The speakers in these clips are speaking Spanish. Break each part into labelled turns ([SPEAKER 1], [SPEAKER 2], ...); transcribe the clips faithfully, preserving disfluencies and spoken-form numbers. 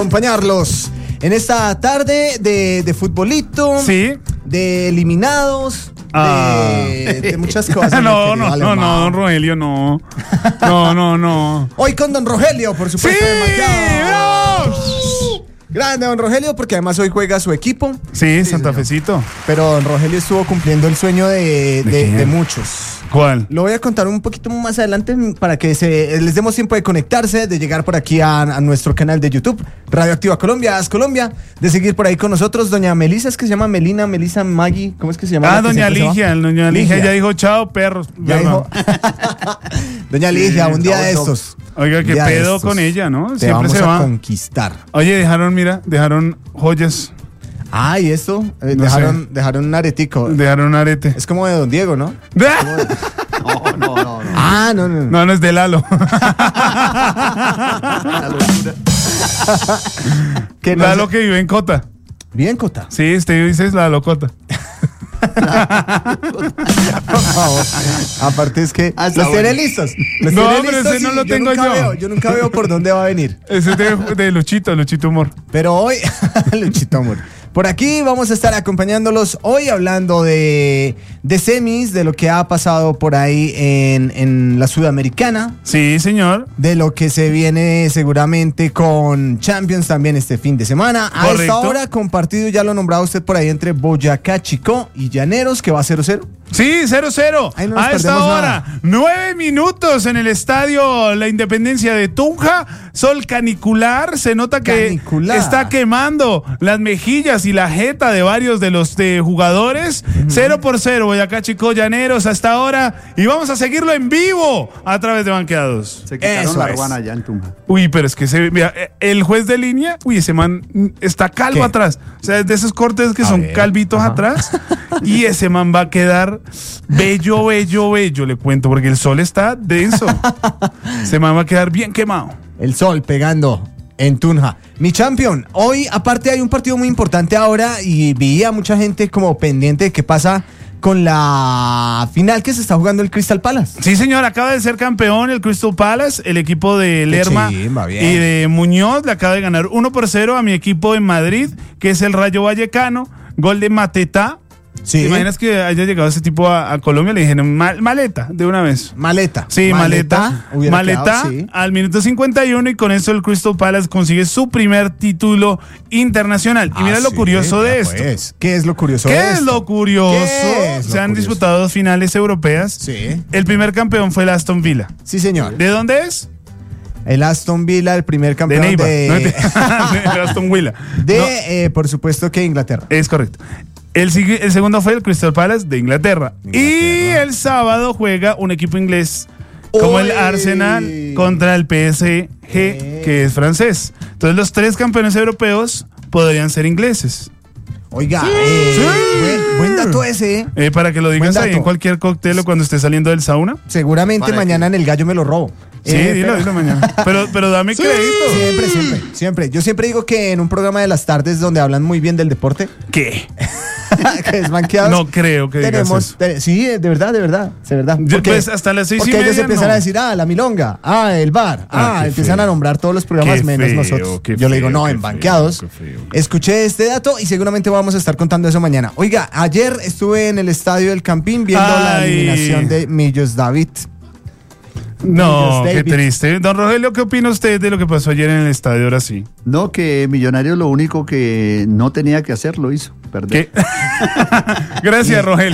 [SPEAKER 1] Acompañarlos en esta tarde de, de futbolito,
[SPEAKER 2] sí,
[SPEAKER 1] de eliminados,
[SPEAKER 2] ah.
[SPEAKER 1] de, de muchas cosas.
[SPEAKER 2] no, no, no, no, don Rogelio, no. No, no, no.
[SPEAKER 1] Hoy con don Rogelio, por supuesto.
[SPEAKER 2] ¡Sí!
[SPEAKER 1] Grande don Rogelio, porque además hoy juega su equipo.
[SPEAKER 2] Sí, sí, Santa Fecito.
[SPEAKER 1] Pero don Rogelio estuvo cumpliendo el sueño de, de, de, de muchos.
[SPEAKER 2] ¿Cuál?
[SPEAKER 1] Lo voy a contar un poquito más adelante para que se, les demos tiempo de conectarse, de llegar por aquí a, a nuestro canal de YouTube, Radio Activa Colombia, Haz Colombia, de seguir por ahí con nosotros. Doña Melisa, es que se llama Melina, Melisa Maggie, ¿cómo es que se llama?
[SPEAKER 2] Ah, doña Ligia, doña Ligia ya dijo chao, perros.
[SPEAKER 1] Ya dijo. Doña Ligia, un día de estos.
[SPEAKER 2] Oiga, qué pedo con ella, ¿no?
[SPEAKER 1] Te
[SPEAKER 2] Siempre
[SPEAKER 1] vamos
[SPEAKER 2] se va
[SPEAKER 1] a conquistar.
[SPEAKER 2] Oye, dejaron, mira, dejaron joyas.
[SPEAKER 1] Ah, ¿y esto? Eh,
[SPEAKER 2] No
[SPEAKER 1] dejaron,
[SPEAKER 2] sé.
[SPEAKER 1] dejaron un aretico.
[SPEAKER 2] Dejaron un arete.
[SPEAKER 1] Es como de don Diego, ¿no?
[SPEAKER 2] ¡No!
[SPEAKER 3] No, no, no, no.
[SPEAKER 1] Ah, no, no.
[SPEAKER 2] No, no es de Lalo.
[SPEAKER 3] La locura.
[SPEAKER 1] Que no
[SPEAKER 2] Lalo
[SPEAKER 1] sé-
[SPEAKER 2] que vive en Cota.
[SPEAKER 1] Bien, Cota.
[SPEAKER 2] Sí, usted dice es la locota.
[SPEAKER 1] Por favor. Aparte es que
[SPEAKER 3] Ah, está
[SPEAKER 1] los tiene
[SPEAKER 3] bueno.
[SPEAKER 1] listos. Los
[SPEAKER 2] No,
[SPEAKER 1] tiene
[SPEAKER 2] pero
[SPEAKER 1] listos
[SPEAKER 2] ese no
[SPEAKER 1] y
[SPEAKER 2] lo tengo
[SPEAKER 1] nunca
[SPEAKER 2] yo.
[SPEAKER 1] veo- yo nunca veo por dónde va a venir.
[SPEAKER 2] Ese es de, de Luchito, Luchito Humor.
[SPEAKER 1] Pero hoy, Luchito Amor. Por aquí vamos a estar acompañándolos hoy hablando de, de semis, de lo que ha pasado por ahí en, en la Sudamericana,
[SPEAKER 2] Sí, señor.
[SPEAKER 1] de lo que se viene seguramente con Champions también este fin de semana. A
[SPEAKER 2] Correcto.
[SPEAKER 1] esta hora compartido, ya lo nombraba usted por ahí, entre Boyacá Chicó y Llaneros, que va cero cero.
[SPEAKER 2] Sí, cero cero.
[SPEAKER 1] Ahí no nos
[SPEAKER 2] A esta
[SPEAKER 1] perdemos
[SPEAKER 2] hora,
[SPEAKER 1] nada.
[SPEAKER 2] nueve minutos en el estadio La Independencia de Tunja. Sol canicular. Se nota que
[SPEAKER 1] Canicular.
[SPEAKER 2] está quemando las mejillas y la jeta de varios de los de jugadores. Cero por cero, Boyacá Chicó, Llaneros hasta ahora. Y vamos a seguirlo en vivo a través de Banqueados.
[SPEAKER 3] Se quitaron
[SPEAKER 1] Eso
[SPEAKER 3] la
[SPEAKER 1] es.
[SPEAKER 3] ruana allá en Tunja.
[SPEAKER 2] Uy, pero es que se, mira, el juez de línea, uy, ese man mm, está calvo
[SPEAKER 1] ¿Qué?
[SPEAKER 2] atrás. O sea, es de esos cortes que
[SPEAKER 1] A
[SPEAKER 2] son
[SPEAKER 1] ver,
[SPEAKER 2] calvitos
[SPEAKER 1] ajá.
[SPEAKER 2] atrás. Y ese man va a quedar bello, bello, bello, le cuento, porque el sol está denso. Ese man va a quedar bien quemado.
[SPEAKER 1] El sol pegando en Tunja. Mi champion, hoy aparte hay un partido muy importante ahora y vi a mucha gente como pendiente de qué pasa con la final que se está jugando el Crystal Palace.
[SPEAKER 2] Sí, señor, acaba de ser campeón el Crystal Palace, el equipo de Lerma
[SPEAKER 1] chimba, bien.
[SPEAKER 2] y de Muñoz le acaba de ganar uno por cero a mi equipo en Madrid, que es el Rayo Vallecano, gol de Mateta.
[SPEAKER 1] Sí.
[SPEAKER 2] ¿Te imaginas que haya llegado ese tipo a, a Colombia? Le dijeron "Mal- maleta de una vez.
[SPEAKER 1] Maleta.
[SPEAKER 2] Sí, maleta.
[SPEAKER 1] hubiera
[SPEAKER 2] Maleta
[SPEAKER 1] quedado, sí.
[SPEAKER 2] al minuto cincuenta y uno y con eso el Crystal Palace consigue su primer título internacional. Y mira
[SPEAKER 1] Ah,
[SPEAKER 2] lo
[SPEAKER 1] sí,
[SPEAKER 2] curioso de
[SPEAKER 1] ya
[SPEAKER 2] esto.
[SPEAKER 1] pues. ¿Qué es lo curioso
[SPEAKER 2] ¿Qué
[SPEAKER 1] de
[SPEAKER 2] es
[SPEAKER 1] esto?
[SPEAKER 2] lo curioso?
[SPEAKER 1] ¿Qué es lo
[SPEAKER 2] Se han
[SPEAKER 1] curioso?
[SPEAKER 2] disputado dos finales europeas.
[SPEAKER 1] Sí.
[SPEAKER 2] El primer campeón fue el Aston Villa.
[SPEAKER 1] Sí, señor.
[SPEAKER 2] ¿De dónde es?
[SPEAKER 1] El Aston Villa, el primer
[SPEAKER 2] De
[SPEAKER 1] campeón
[SPEAKER 2] Neiva.
[SPEAKER 1] de...
[SPEAKER 2] No, de, de Aston Villa.
[SPEAKER 1] de,
[SPEAKER 2] No,
[SPEAKER 1] eh, por supuesto que Inglaterra.
[SPEAKER 2] es correcto. El, sigui- el segundo fue el Crystal Palace de Inglaterra. Y
[SPEAKER 1] Inglaterra.
[SPEAKER 2] el sábado juega un equipo inglés como el
[SPEAKER 1] Uy.
[SPEAKER 2] Arsenal contra el P S G,
[SPEAKER 1] Eh.
[SPEAKER 2] que es francés. Entonces los tres campeones europeos podrían ser ingleses.
[SPEAKER 1] Oiga, eh,
[SPEAKER 2] Sí.
[SPEAKER 1] buen, buen dato ese, ¿eh?
[SPEAKER 2] Eh, para que lo digas
[SPEAKER 1] Buen
[SPEAKER 2] ahí
[SPEAKER 1] dato.
[SPEAKER 2] en cualquier cóctel o cuando estés saliendo del sauna.
[SPEAKER 1] Seguramente
[SPEAKER 3] Para
[SPEAKER 1] mañana en el gallo me lo robo.
[SPEAKER 2] Sí,
[SPEAKER 1] Eh,
[SPEAKER 2] dilo,
[SPEAKER 1] pero-
[SPEAKER 2] dilo mañana. Pero, pero dame crédito.
[SPEAKER 1] Siempre, siempre, siempre. Yo siempre digo que en un programa de las tardes donde hablan muy bien del deporte,
[SPEAKER 2] ¿Qué?
[SPEAKER 1] que es Banqueados,
[SPEAKER 2] No creo que digas
[SPEAKER 1] tenemos,
[SPEAKER 2] eso.
[SPEAKER 1] te- sí, de verdad, de verdad, de verdad.
[SPEAKER 2] Yo, pues, hasta las seis y
[SPEAKER 1] porque ellos
[SPEAKER 2] media,
[SPEAKER 1] empiezan
[SPEAKER 2] no.
[SPEAKER 1] a decir, ah, la milonga, ah, el bar,
[SPEAKER 2] Ah,
[SPEAKER 1] ah,
[SPEAKER 2] qué
[SPEAKER 1] empiezan
[SPEAKER 2] feo.
[SPEAKER 1] a nombrar todos los programas
[SPEAKER 2] Qué
[SPEAKER 1] menos
[SPEAKER 2] feo,
[SPEAKER 1] nosotros.
[SPEAKER 2] qué
[SPEAKER 1] Yo le digo,
[SPEAKER 2] feo,
[SPEAKER 1] no,
[SPEAKER 2] qué
[SPEAKER 1] en
[SPEAKER 2] feo,
[SPEAKER 1] Banqueados.
[SPEAKER 2] qué feo.
[SPEAKER 1] Escuché este dato y seguramente vamos a estar contando eso mañana. Oiga, ayer estuve en el estadio del Campín viendo la
[SPEAKER 2] Ay.
[SPEAKER 1] eliminación de Millos David.
[SPEAKER 2] No,
[SPEAKER 1] Millos
[SPEAKER 2] qué
[SPEAKER 1] David.
[SPEAKER 2] triste. Don Rogelio, ¿qué opina usted de lo que pasó ayer en el estadio ahora sí?
[SPEAKER 3] No, que Millonarios lo único que no tenía que hacer lo hizo. Perder.
[SPEAKER 2] ¿Qué? Gracias, Rogelio.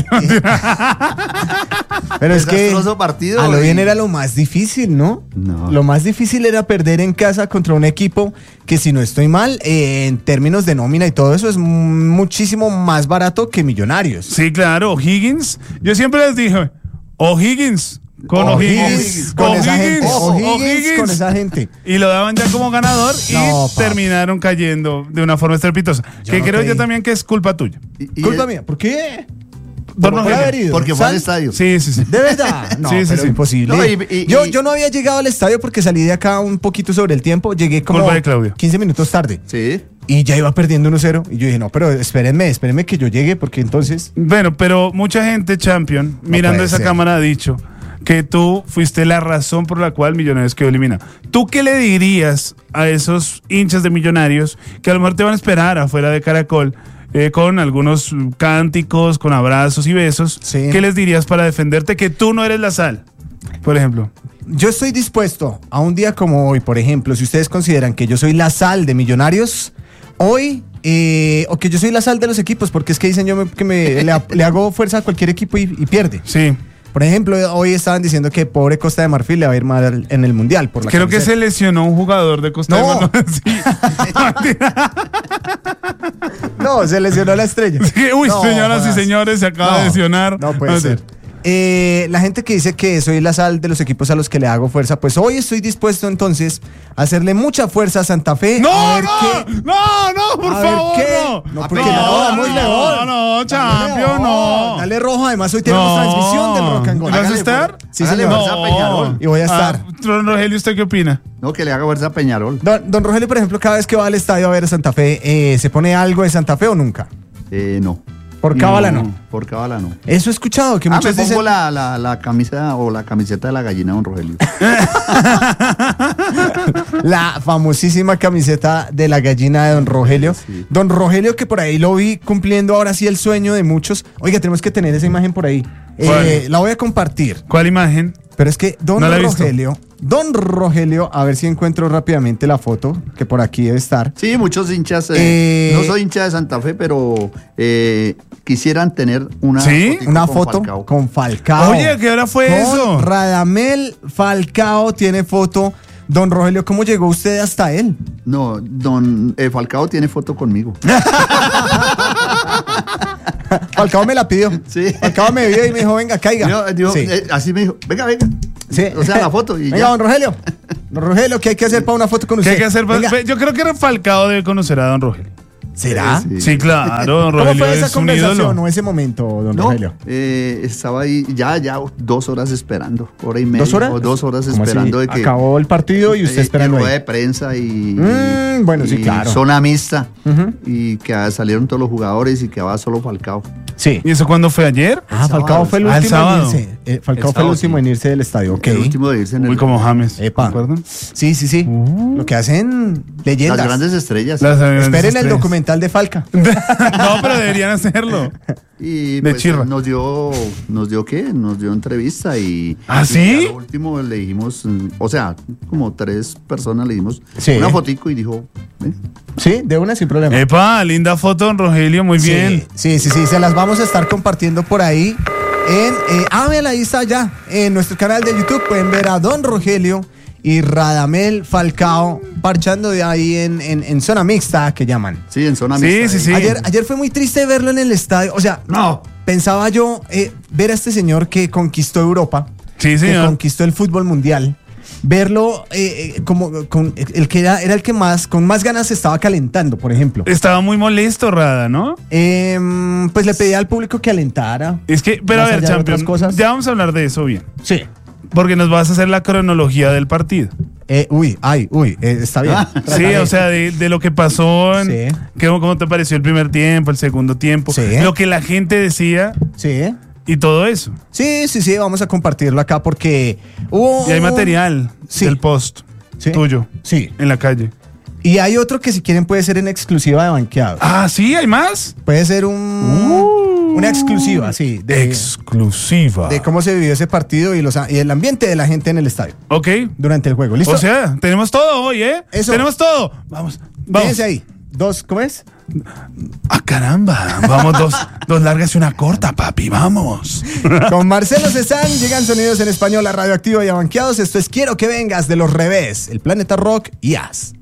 [SPEAKER 1] Pero es que
[SPEAKER 3] Desastroso partido,
[SPEAKER 1] a lo
[SPEAKER 3] y-
[SPEAKER 1] bien era lo más difícil, ¿no?
[SPEAKER 3] No.
[SPEAKER 1] Lo más difícil era perder en casa contra un equipo que, si no estoy mal, eh, en términos de nómina y todo eso, es muchísimo más barato que Millonarios.
[SPEAKER 2] Sí, claro, O'Higgins. Yo siempre les dije, O'Higgins. Con O'Higgins.
[SPEAKER 1] con esa gente.
[SPEAKER 2] O'Higgins.
[SPEAKER 1] O'Higgins con esa gente.
[SPEAKER 2] Y lo daban ya como ganador y
[SPEAKER 1] No, papi.
[SPEAKER 2] terminaron cayendo de una forma estrepitosa.
[SPEAKER 1] Yo
[SPEAKER 2] que
[SPEAKER 1] no
[SPEAKER 2] creo
[SPEAKER 1] creí.
[SPEAKER 2] yo también que es culpa tuya.
[SPEAKER 3] Y- y
[SPEAKER 1] Culpa
[SPEAKER 3] el-
[SPEAKER 1] mía. ¿Por qué?
[SPEAKER 2] Don
[SPEAKER 1] ¿Por
[SPEAKER 2] Rogelio.
[SPEAKER 1] haber ido?
[SPEAKER 3] Porque fue al
[SPEAKER 1] ¿Sal?
[SPEAKER 3] estadio.
[SPEAKER 2] Sí, sí, sí.
[SPEAKER 1] ¿De verdad? No,
[SPEAKER 2] Sí, sí,
[SPEAKER 1] pero
[SPEAKER 2] sí.
[SPEAKER 1] imposible.
[SPEAKER 3] No, y- y-
[SPEAKER 1] yo,
[SPEAKER 3] y-
[SPEAKER 1] yo no había llegado al estadio porque salí de acá un poquito sobre el tiempo. Llegué como
[SPEAKER 2] Culpa de Claudio.
[SPEAKER 1] quince minutos tarde.
[SPEAKER 3] Sí.
[SPEAKER 1] Y ya iba perdiendo uno cero. Y yo dije, no, pero espérenme, espérenme que yo llegue porque entonces...
[SPEAKER 2] Bueno, pero mucha gente, Champion, mirando
[SPEAKER 1] puede
[SPEAKER 2] esa
[SPEAKER 1] ser.
[SPEAKER 2] cámara ha dicho, que tú fuiste la razón por la cual Millonarios quedó eliminado. ¿Tú qué le dirías a esos hinchas de Millonarios que a lo mejor te van a esperar afuera de Caracol eh, con algunos cánticos, con abrazos y besos?
[SPEAKER 1] Sí.
[SPEAKER 2] ¿Qué les dirías para defenderte que tú no eres la sal, por ejemplo?
[SPEAKER 1] Yo estoy dispuesto a un día como hoy, por ejemplo, si ustedes consideran que yo soy la sal de Millonarios, hoy, eh, o que yo soy la sal de los equipos, porque es que dicen yo me- que me, le, le hago fuerza a cualquier equipo y, y pierde.
[SPEAKER 2] Sí.
[SPEAKER 1] Por ejemplo, hoy estaban diciendo que pobre Costa de Marfil le va a ir mal en el Mundial. Por la
[SPEAKER 2] Creo que
[SPEAKER 1] camiseta.
[SPEAKER 2] se lesionó un jugador de Costa
[SPEAKER 1] No.
[SPEAKER 2] de Marfil. Sí.
[SPEAKER 1] No, se lesionó la estrella.
[SPEAKER 2] Sí, uy,
[SPEAKER 1] No,
[SPEAKER 2] señoras
[SPEAKER 1] jodas.
[SPEAKER 2] y señores, se acaba
[SPEAKER 1] No,
[SPEAKER 2] de lesionar.
[SPEAKER 1] No puede
[SPEAKER 2] No,
[SPEAKER 1] ser. Eh, la gente que dice que soy la sal de los equipos a los que le hago fuerza, pues hoy estoy dispuesto entonces a hacerle mucha fuerza a Santa Fe.
[SPEAKER 2] No,
[SPEAKER 1] a ver
[SPEAKER 2] no,
[SPEAKER 1] qué-
[SPEAKER 2] no, no, por
[SPEAKER 1] a ver
[SPEAKER 2] favor,
[SPEAKER 1] qué-
[SPEAKER 2] no.
[SPEAKER 1] No, porque no, damos
[SPEAKER 2] no,
[SPEAKER 1] león.
[SPEAKER 2] no,
[SPEAKER 1] Dale
[SPEAKER 2] champion,
[SPEAKER 1] león,
[SPEAKER 2] no.
[SPEAKER 1] Dale rojo, además hoy tenemos
[SPEAKER 2] No.
[SPEAKER 1] transmisión del Rock and Roll.
[SPEAKER 2] ¿Vas a
[SPEAKER 1] Hágale,
[SPEAKER 2] estar?
[SPEAKER 1] Sí,
[SPEAKER 3] Hágale
[SPEAKER 1] señor.
[SPEAKER 3] fuerza a Peñarol.
[SPEAKER 1] Y voy a estar.
[SPEAKER 2] Ah, don Rogelio, ¿usted qué opina?
[SPEAKER 3] No, que le haga fuerza a Peñarol.
[SPEAKER 1] Don, don Rogelio, por ejemplo, cada vez que va al estadio a ver a Santa Fe, eh, ¿se pone algo de Santa Fe o nunca?
[SPEAKER 3] Eh, no.
[SPEAKER 1] Por cábala no.
[SPEAKER 3] Por cábala no.
[SPEAKER 1] Eso he escuchado, que
[SPEAKER 3] Ah, me
[SPEAKER 1] muchos
[SPEAKER 3] pongo
[SPEAKER 1] dicen...
[SPEAKER 3] la, la, la camisa o la camiseta de la gallina de don Rogelio.
[SPEAKER 1] La famosísima camiseta de la gallina de don Rogelio.
[SPEAKER 3] Sí.
[SPEAKER 1] Don Rogelio, que por ahí lo vi cumpliendo ahora sí el sueño de muchos. Oiga, tenemos que tener esa imagen por ahí.
[SPEAKER 2] ¿Cuál?
[SPEAKER 1] Eh, la voy a compartir.
[SPEAKER 2] ¿Cuál imagen?
[SPEAKER 1] Pero es que don
[SPEAKER 2] No la he visto.
[SPEAKER 1] Rogelio, don Rogelio, a ver si encuentro rápidamente la foto, que por aquí debe estar.
[SPEAKER 3] Sí, muchos hinchas. eh,
[SPEAKER 1] Eh,
[SPEAKER 3] no soy hincha de Santa Fe, pero eh, quisieran tener una,
[SPEAKER 2] ¿Sí?
[SPEAKER 3] fotico
[SPEAKER 1] Una
[SPEAKER 3] con
[SPEAKER 1] foto
[SPEAKER 3] Falcao.
[SPEAKER 1] con Falcao.
[SPEAKER 2] Oye, ¿a qué hora fue
[SPEAKER 1] Con
[SPEAKER 2] eso?
[SPEAKER 1] Radamel Falcao tiene foto. Don Rogelio, ¿cómo llegó usted hasta él?
[SPEAKER 3] No, don eh, Falcao tiene foto conmigo.
[SPEAKER 1] Falcao me la pidió.
[SPEAKER 3] Sí.
[SPEAKER 1] Falcao me vio y me dijo, venga, caiga.
[SPEAKER 3] Dijo- dijo,
[SPEAKER 1] Sí.
[SPEAKER 3] eh, así me dijo, venga, venga.
[SPEAKER 1] Sí.
[SPEAKER 3] O sea, la foto. Y
[SPEAKER 1] Venga,
[SPEAKER 3] ya.
[SPEAKER 1] don Rogelio. Don Rogelio, ¿qué hay que hacer para una foto con
[SPEAKER 2] ¿Qué
[SPEAKER 1] usted?
[SPEAKER 2] hay que hacer?
[SPEAKER 1] Venga.
[SPEAKER 2] Yo creo que Falcao debe conocer a don Rogelio.
[SPEAKER 1] ¿Será?
[SPEAKER 3] Sí.
[SPEAKER 2] Sí, claro, don
[SPEAKER 1] ¿Cómo
[SPEAKER 2] Rogelio
[SPEAKER 1] fue esa
[SPEAKER 2] es un
[SPEAKER 1] conversación
[SPEAKER 2] ídolo.
[SPEAKER 1] o ese momento, don
[SPEAKER 3] No,
[SPEAKER 1] Rogelio?
[SPEAKER 3] eh, estaba ahí ya, ya dos horas esperando, hora y media.
[SPEAKER 1] ¿Dos horas?
[SPEAKER 3] O dos horas
[SPEAKER 1] ¿Cómo
[SPEAKER 3] esperando
[SPEAKER 1] así?
[SPEAKER 3] de que
[SPEAKER 1] Acabó el partido y usted
[SPEAKER 3] eh,
[SPEAKER 1] esperando
[SPEAKER 3] y rueda
[SPEAKER 1] ahí.
[SPEAKER 3] de prensa y,
[SPEAKER 1] Mm, bueno, sí,
[SPEAKER 3] y
[SPEAKER 1] claro.
[SPEAKER 3] zona mixta
[SPEAKER 1] Ujú.
[SPEAKER 3] y que ah, salieron todos los jugadores y quedaba solo Falcao.
[SPEAKER 1] Sí.
[SPEAKER 2] ¿Y eso cuándo fue ayer?
[SPEAKER 1] Ah, Falcao
[SPEAKER 3] sábado.
[SPEAKER 1] fue el
[SPEAKER 2] Ah, el
[SPEAKER 1] último en
[SPEAKER 2] sábado.
[SPEAKER 1] irse. Eh, Falcao
[SPEAKER 3] El
[SPEAKER 1] fue el
[SPEAKER 3] sábado,
[SPEAKER 1] último
[SPEAKER 3] sí.
[SPEAKER 1] en irse del estadio, ok.
[SPEAKER 3] El último de irse en el,
[SPEAKER 2] Uy, como James.
[SPEAKER 1] Epa.
[SPEAKER 2] ¿Se acuerdan?
[SPEAKER 1] Sí, sí, sí. Lo que hacen leyendas.
[SPEAKER 3] las grandes estrellas.
[SPEAKER 2] Las grandes
[SPEAKER 1] Esperen el
[SPEAKER 2] estrellas.
[SPEAKER 1] documental de Falca.
[SPEAKER 2] No, pero deberían hacerlo.
[SPEAKER 3] Y
[SPEAKER 2] de
[SPEAKER 3] pues,
[SPEAKER 2] chirra.
[SPEAKER 3] nos dio, nos dio qué, nos dio entrevista y,
[SPEAKER 2] ¿Ah,
[SPEAKER 3] y
[SPEAKER 2] sí?
[SPEAKER 3] a lo último le dijimos, mm, o sea, como tres personas le dimos
[SPEAKER 1] Sí.
[SPEAKER 3] una fotico y dijo, ¿eh?
[SPEAKER 1] Sí, de una sin problema.
[SPEAKER 2] Epa, linda foto, don Rogelio, muy
[SPEAKER 1] Sí,
[SPEAKER 2] bien.
[SPEAKER 1] Sí, sí, sí, se las vamos a estar compartiendo por ahí. En, eh, ah, vean, ahí está ya. En nuestro canal de YouTube pueden ver a Don Rogelio y Radamel Falcao parchando de ahí en, en, en zona mixta, que llaman.
[SPEAKER 3] Sí, en zona
[SPEAKER 2] Sí,
[SPEAKER 3] mixta.
[SPEAKER 2] sí,
[SPEAKER 3] ahí.
[SPEAKER 2] sí.
[SPEAKER 1] Ayer, ayer fue muy triste verlo en el estadio. O sea,
[SPEAKER 3] No.
[SPEAKER 1] pensaba yo eh, ver a este señor que conquistó Europa,
[SPEAKER 2] Sí,
[SPEAKER 1] que
[SPEAKER 2] señor.
[SPEAKER 1] conquistó el fútbol mundial. Verlo eh, eh, como con el que era, era el que más con más ganas se estaba calentando, por ejemplo.
[SPEAKER 2] Estaba muy molesto, Rada, ¿no?
[SPEAKER 1] Em, pues le pedía al público que alentara.
[SPEAKER 2] Es que, pero
[SPEAKER 1] Más
[SPEAKER 2] a ver,
[SPEAKER 1] allá de otras
[SPEAKER 2] Champion,
[SPEAKER 1] cosas.
[SPEAKER 2] ya vamos a hablar de eso bien.
[SPEAKER 1] Sí.
[SPEAKER 2] Porque nos vas a hacer la cronología del partido.
[SPEAKER 1] Eh, uy, ay, uy, eh, está bien.
[SPEAKER 3] Ah,
[SPEAKER 2] Sí,
[SPEAKER 1] Trataré.
[SPEAKER 2] o sea, de, de lo que pasó, en,
[SPEAKER 1] Sí.
[SPEAKER 2] que- cómo te pareció el primer tiempo, el segundo tiempo,
[SPEAKER 1] Sí.
[SPEAKER 2] lo que la gente decía
[SPEAKER 1] Sí.
[SPEAKER 2] y todo eso.
[SPEAKER 1] Sí, sí, sí, vamos a compartirlo acá porque hubo.
[SPEAKER 2] Y hay material
[SPEAKER 1] Sí.
[SPEAKER 2] del post
[SPEAKER 1] Sí.
[SPEAKER 2] tuyo
[SPEAKER 1] Sí.
[SPEAKER 2] en la calle.
[SPEAKER 1] Y hay otro que si quieren puede ser en exclusiva de Banqueados.
[SPEAKER 2] Ah, sí, hay más.
[SPEAKER 1] Puede ser un
[SPEAKER 2] Uh.
[SPEAKER 1] una exclusiva, sí, de,
[SPEAKER 2] Exclusiva.
[SPEAKER 1] de cómo se vivió ese partido y, los, y el ambiente de la gente en el estadio
[SPEAKER 2] Ok.
[SPEAKER 1] durante el juego. ¿Listo?
[SPEAKER 2] O sea, tenemos todo hoy, ¿eh?
[SPEAKER 1] Eso.
[SPEAKER 2] Tenemos todo. Vamos, vamos.
[SPEAKER 1] Quédense ahí. Dos, ¿cómo es?
[SPEAKER 2] Ah, caramba. Vamos, dos, dos largas y una corta, papi. Vamos.
[SPEAKER 1] Con Marcelo Cezán llegan sonidos en español a Radioactivo y a Banqueados. Esto es Quiero que vengas de Los Revés, El Planeta Rock y As.